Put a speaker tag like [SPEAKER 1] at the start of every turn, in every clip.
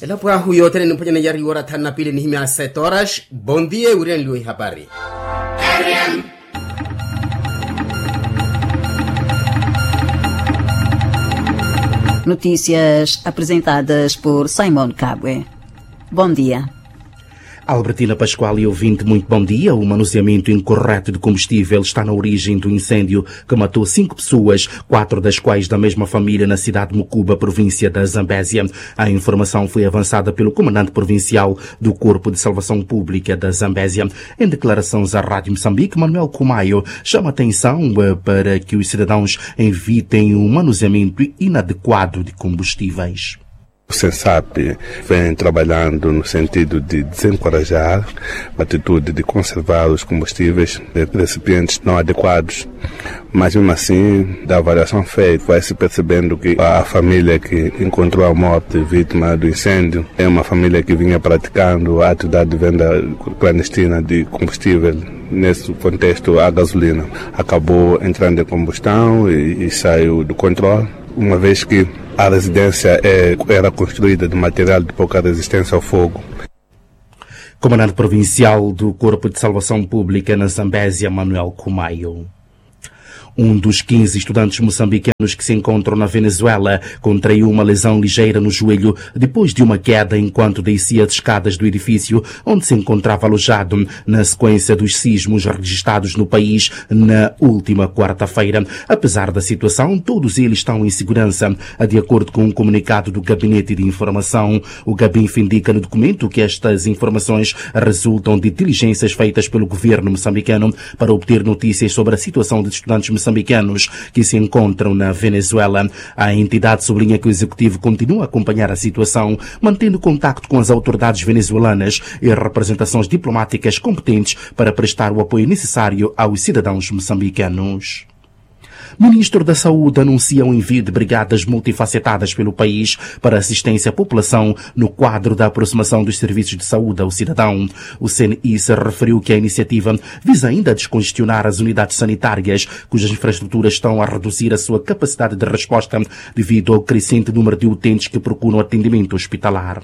[SPEAKER 1] Ela kwa huyo tena ni mpanya yari wara tana pili ni himi a 7 horas. Bom dia, Urian Lui habari.
[SPEAKER 2] Notícias apresentadas por Simon Cabwe. Bom dia.
[SPEAKER 3] Albertina Pascoal e ouvinte, muito bom dia. O manuseamento incorreto de combustível está na origem do incêndio que matou 5 pessoas, 4 das quais da mesma família na cidade de Mucuba, província da Zambésia. A informação foi avançada pelo comandante provincial do Corpo de Salvação Pública da Zambésia. Em declarações à Rádio Moçambique, Manuel Kumayo chama atenção para que os cidadãos evitem o manuseamento inadequado de combustíveis.
[SPEAKER 4] O SENSAP vem trabalhando no sentido de desencorajar a atitude de conservar os combustíveis de recipientes não adequados, mas mesmo assim, da avaliação feita, vai-se percebendo que a família que encontrou a morte vítima do incêndio é uma família que vinha praticando a atividade de venda clandestina de combustível. Nesse contexto, a gasolina acabou entrando em combustão e saiu do controle, uma vez que a residência era construída de material de pouca resistência ao fogo.
[SPEAKER 3] Comandante provincial do Corpo de Salvação Pública na Zambésia, Manuel Kumayo. Um dos 15 estudantes moçambicanos que se encontram na Venezuela contraiu uma lesão ligeira no joelho depois de uma queda enquanto descia as escadas do edifício onde se encontrava alojado na sequência dos sismos registrados no país na última quarta-feira. Apesar da situação, todos eles estão em segurança. De acordo com um comunicado do Gabinete de Informação, o Gabinf indica no documento que estas informações resultam de diligências feitas pelo governo moçambicano para obter notícias sobre a situação dos estudantes moçambicanos que se encontram na Venezuela. A entidade sublinha que o executivo continua a acompanhar a situação, mantendo contacto com as autoridades venezuelanas e representações diplomáticas competentes para prestar o apoio necessário aos cidadãos moçambicanos. Ministro da Saúde anuncia um envio de brigadas multifacetadas pelo país para assistência à população no quadro da aproximação dos serviços de saúde ao cidadão. O CNI se referiu que a iniciativa visa ainda descongestionar as unidades sanitárias, cujas infraestruturas estão a reduzir a sua capacidade de resposta devido ao crescente número de utentes que procuram atendimento hospitalar.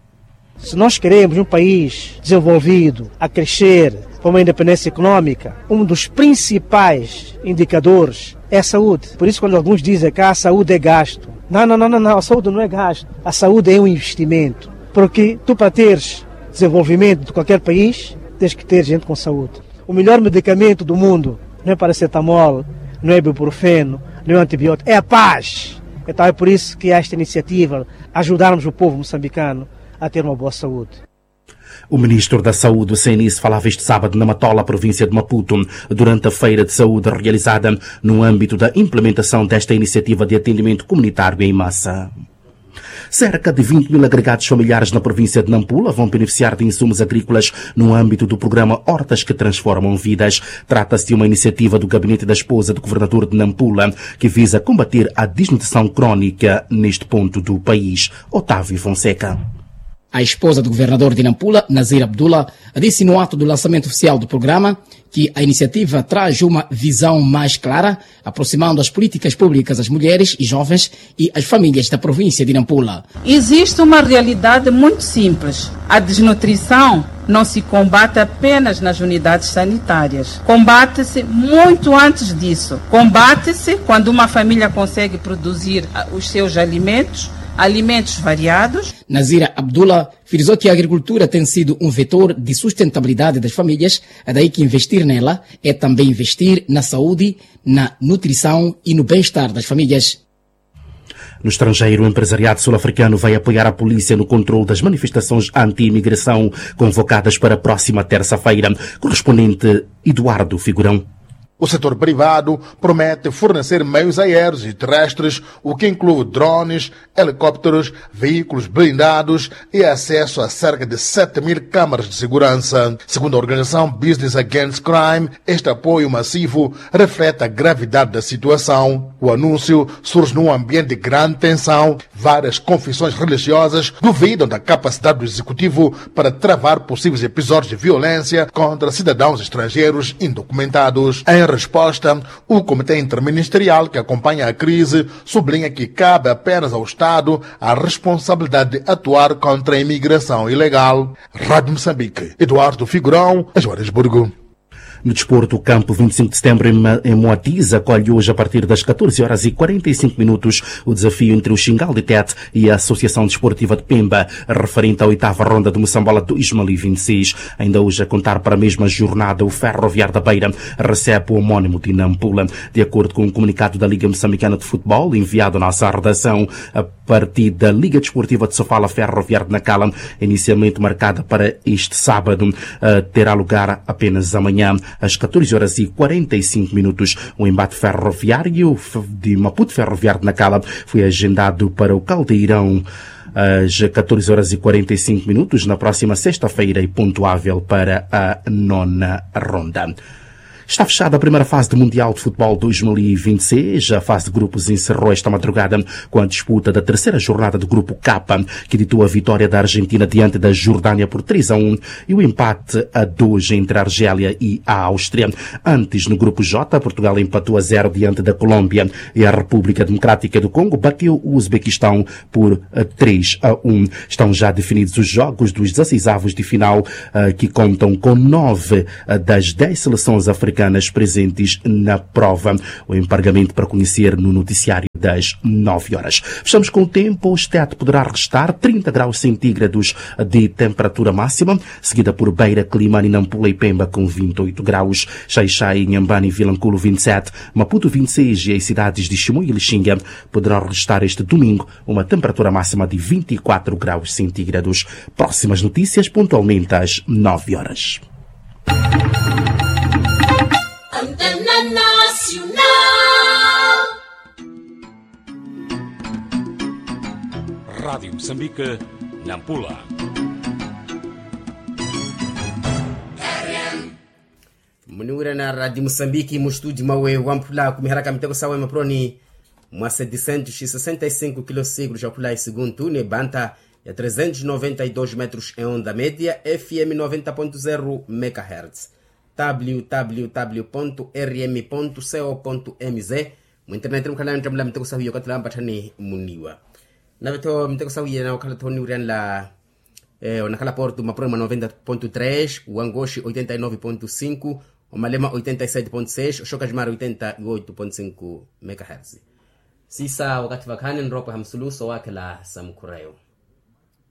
[SPEAKER 5] Se nós queremos um país desenvolvido, a crescer, com uma independência econômica, um dos principais indicadores é a saúde. Por isso, quando alguns dizem que a saúde é gasto, não, a saúde não é gasto. A saúde é um investimento. Porque tu, para teres desenvolvimento de qualquer país, tens que ter gente com saúde. O melhor medicamento do mundo não é paracetamol, não é ibuprofeno, não é antibiótico, é a paz. Então é por isso que há esta iniciativa, ajudarmos o povo moçambicano a ter uma boa saúde.
[SPEAKER 3] O ministro da Saúde, o CNI, falava este sábado na Matola, província de Maputo, durante a feira de saúde realizada no âmbito da implementação desta iniciativa de atendimento comunitário em massa. Cerca de 20 mil agregados familiares na província de Nampula vão beneficiar de insumos agrícolas no âmbito do programa Hortas que Transformam Vidas. Trata-se de uma iniciativa do gabinete da esposa do governador de Nampula que visa combater a desnutrição crónica neste ponto do país. Otávio Fonseca.
[SPEAKER 6] A esposa do governador de Nampula, Nazir Abdullah, disse no ato do lançamento oficial do programa que a iniciativa traz uma visão mais clara, aproximando as políticas públicas às mulheres e jovens e às famílias da província de Nampula.
[SPEAKER 7] Existe uma realidade muito simples. A desnutrição não se combate apenas nas unidades sanitárias. Combate-se muito antes disso. Combate-se quando uma família consegue produzir os seus alimentos variados.
[SPEAKER 6] Nazira Abdullah frisou que a agricultura tem sido um vetor de sustentabilidade das famílias, daí que investir nela é também investir na saúde, na nutrição e no bem-estar das famílias.
[SPEAKER 3] No estrangeiro, o empresariado sul-africano vai apoiar a polícia no controle das manifestações anti-imigração convocadas para a próxima terça-feira. Correspondente Eduardo Figurão.
[SPEAKER 8] O setor privado promete fornecer meios aéreos e terrestres, o que inclui drones, helicópteros, veículos blindados e acesso a cerca de 7 mil câmaras de segurança. Segundo a organização Business Against Crime, este apoio massivo reflete a gravidade da situação. O anúncio surge num ambiente de grande tensão. Várias confissões religiosas duvidam da capacidade do executivo para travar possíveis episódios de violência contra cidadãos estrangeiros indocumentados. Em resposta, o Comitê Interministerial que acompanha a crise sublinha que cabe apenas ao Estado a responsabilidade de atuar contra a imigração ilegal. Rádio Moçambique, Eduardo Figurão, Joanesburgo.
[SPEAKER 3] No desporto, o campo 25 de setembro em Moatiz acolhe hoje a partir das 14h45 o desafio entre o Xingal de Tete e a Associação Desportiva de Pemba, referente à 8ª ronda do Moçambola 2026. Ainda hoje, a contar para a mesma jornada, o Ferroviário da Beira recebe o homónimo de Nampula. De acordo com um comunicado da Liga Moçambicana de Futebol, enviado à nossa redação, a partida da Liga Desportiva de Sofala Ferroviário de Nacala, inicialmente marcada para este sábado, terá lugar apenas amanhã. Às 14h45, o embate ferroviário de Maputo Ferroviário de Nacala foi agendado para o Caldeirão às 14h45 na próxima sexta-feira e pontuável para a 9ª ronda. Está fechada a primeira fase do Mundial de Futebol 2026. A fase de grupos encerrou esta madrugada com a disputa da terceira jornada do Grupo K, que ditou a vitória da Argentina diante da Jordânia por 3-1 e o empate a 2 entre a Argélia e a Áustria. Antes, no Grupo J, Portugal empatou a 0 diante da Colômbia e a República Democrática do Congo bateu o Uzbequistão por 3-1. Estão já definidos os jogos dos 16avos de final, que contam com 9 das 10 seleções africanas presentes na prova. O empargamento para conhecer no noticiário das 9 horas. Fechamos com o tempo. O Estado poderá restar 30 graus centígrados de temperatura máxima, seguida por Beira, Climane, Nampula e Pemba com 28 graus, Xai-Xai, Inhambane e Vilanculo 27, Maputo 26 e as cidades de Chimoio e Lixinga poderão restar este domingo uma temperatura máxima de 24 graus centígrados. Próximas notícias pontualmente às 9 horas.
[SPEAKER 9] Antena Nacional.
[SPEAKER 10] Rádio Moçambique, Nampula.
[SPEAKER 1] Munura na Rádio Moçambique, no estúdio Maue, Wampula, kumiharaka mitego sawa maproni, mwa 765 kg já pulai segundo túnel, banta é 392 metros em onda média, FM 90.0 MHz. www.rm.co.mz mu internet mkala ntamla mteko sawiyo katla mbatani muniwa na veto mteko sawiyo na wakala toni urian la onakala porto maproma 90.3 uangoshi 89.5 omalema 87.6 oshokajmara 88.5 MHz. Sisa wakati vakani nropo hamsuluso wake la samkurayo.